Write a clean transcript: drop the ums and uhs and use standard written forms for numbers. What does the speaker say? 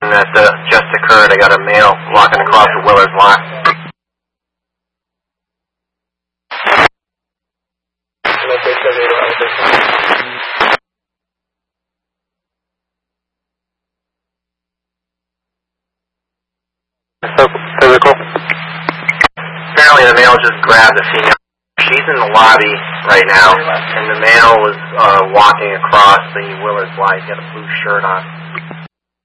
that just occurred. I got a male walking across the Willard's lot. Physical? Apparently the male just grabbed the female. She's in the lobby right now, and the male was walking across the Willard's lot. He's got a blue shirt on.